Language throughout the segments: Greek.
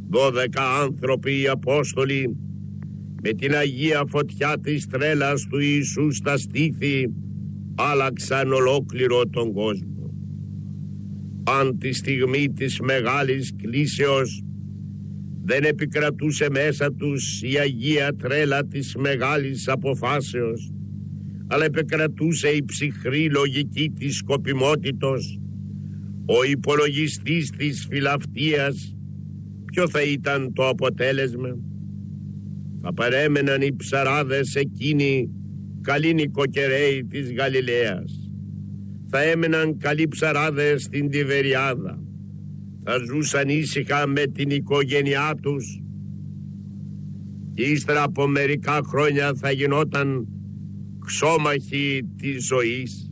12 άνθρωποι οι Απόστολοι με την Αγία Φωτιά της τρέλας του Ιησού στα στήθη άλλαξαν ολόκληρο τον κόσμο. Αν τη στιγμή της μεγάλης κλίσεως δεν επικρατούσε μέσα τους η Αγία τρέλα της μεγάλης αποφάσεως, αλλά επικρατούσε η ψυχρή λογική της σκοπιμότητος, ο υπολογιστής της φιλαυτίας, ποιο θα ήταν το αποτέλεσμα? Θα παρέμεναν οι ψαράδες εκείνοι καλοί νοικοκυρέοι της Γαλιλαίας. Θα έμεναν καλοί ψαράδες στην Τιβεριάδα. Θα ζούσαν ήσυχα με την οικογένειά τους. Και ύστερα από μερικά χρόνια θα γινόταν ξόμαχοι της ζωής.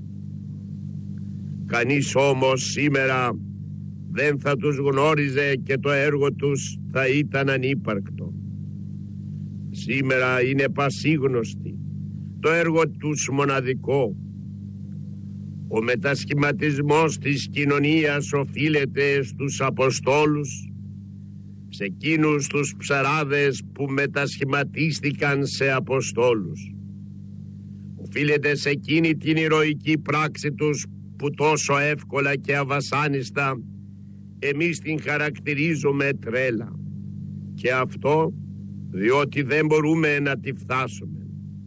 Κανείς όμως σήμερα δεν θα τους γνώριζε και το έργο τους θα ήταν ανύπαρκτο. Σήμερα είναι πασίγνωστοι, το έργο τους μοναδικό. Ο μετασχηματισμός της κοινωνίας οφείλεται στους Αποστόλους, σε εκείνους τους ψαράδες που μετασχηματίστηκαν σε Αποστόλους. Οφείλεται σε εκείνη την ηρωική πράξη τους που τόσο εύκολα και αβασάνιστα εμείς την χαρακτηρίζουμε τρέλα. Και αυτό διότι δεν μπορούμε να τη φτάσουμε.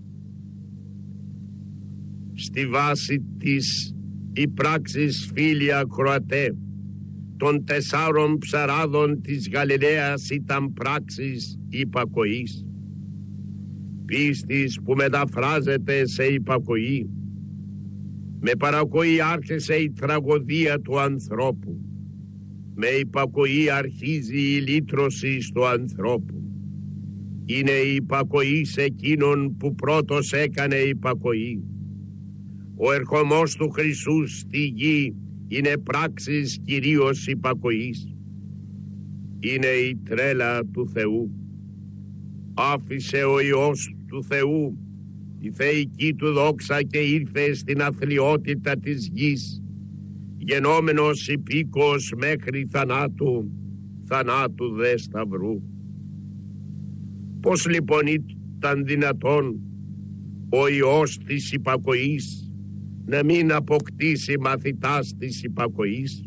Στη βάση της η πράξης, φίλοι ακροατέ, των 4 ψαράδων της Γαλιλαίας ήταν πράξης υπακοής. Πίστης που μεταφράζεται σε υπακοή. Με παρακοή άρχισε η τραγωδία του ανθρώπου. Με υπακοή αρχίζει η λύτρωση του ανθρώπου. Είναι η υπακοή σε εκείνον που πρώτος έκανε υπακοή. Ο ερχομός του Χριστού στη γη είναι πράξης κυρίως υπακοής. Είναι η τρέλα του Θεού. Άφησε ο Υιός του Θεού τη θεϊκή του δόξα και ήρθε στην αθλιότητα της γης, γενόμενος υπήκος μέχρι θανάτου, θανάτου δε σταυρού. Πώς λοιπόν ήταν δυνατόν ο Υιός της υπακοής να μην αποκτήσει μαθητάς της υπακοής?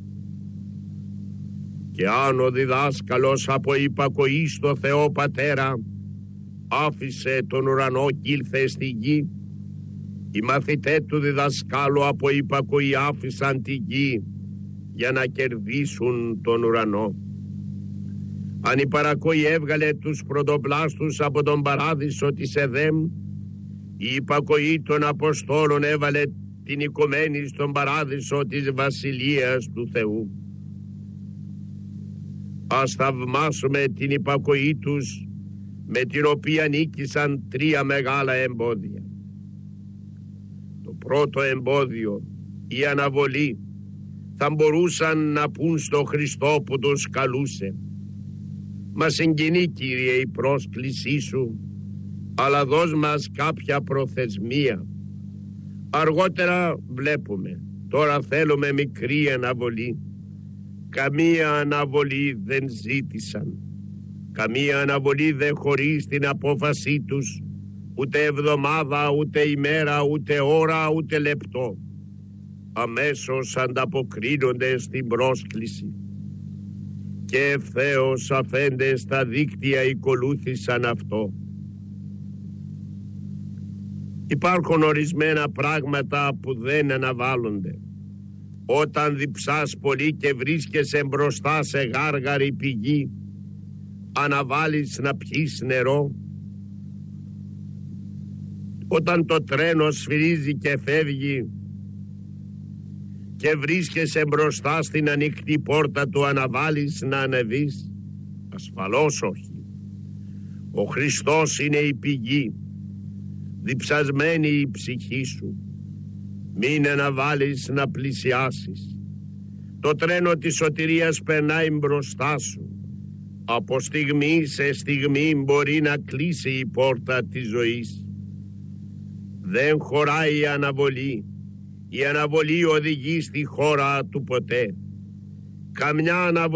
Και αν ο διδάσκαλος από υπακοή στο Θεό Πατέρα άφησε τον ουρανό κι ήλθε στη γη, οι μαθητές του διδασκάλου από υπακοή άφησαν τη γη για να κερδίσουν τον ουρανό. Αν η παρακοή έβγαλε τους πρωτοπλάστους από τον παράδεισο της Εδέμ, η υπακοή των Αποστόλων έβαλε την οικουμένη στον παράδεισο της Βασιλείας του Θεού. Ας θαυμάσουμε την υπακοή τους, με την οποία νίκησαν 3 μεγάλα εμπόδια. Το πρώτο εμπόδιο, η αναβολή, θα μπορούσαν να πούν στο Χριστό που τους καλούσε: «Μας συγκινεί, Κύριε, η πρόσκλησή σου, αλλά δώσ' μας κάποια προθεσμία. Αργότερα βλέπουμε, τώρα θέλουμε μικρή αναβολή». Καμία αναβολή δεν ζήτησαν. Καμία αναβολή δεν χωρίς την απόφασή τους, ούτε εβδομάδα, ούτε ημέρα, ούτε ώρα, ούτε λεπτό. Αμέσως ανταποκρίνονται στην πρόσκληση. Και ευθέως αφέντες στα δίκτυα ακολούθησαν αυτό. Υπάρχουν ορισμένα πράγματα που δεν αναβάλλονται. Όταν διψάς πολύ και βρίσκεσαι μπροστά σε γάργαρη πηγή, αναβάλεις να πιείς νερό? Όταν το τρένο σφυρίζει και φεύγει και βρίσκεσαι μπροστά στην ανοιχτή πόρτα του, αναβάλεις να ανεβείς? Ασφαλώς όχι. Ο Χριστός είναι η πηγή, διψασμένη η ψυχή σου. Μην αναβάλεις να πλησιάσεις. Το τρένο της σωτηρίας περνάει μπροστά σου. Από στιγμή σε στιγμή μπορεί να κλείσει η πόρτα της ζωής. Δεν χωράει η αναβολή. Η αναβολή οδηγεί στη χώρα του ποτέ. Καμιά αναβολή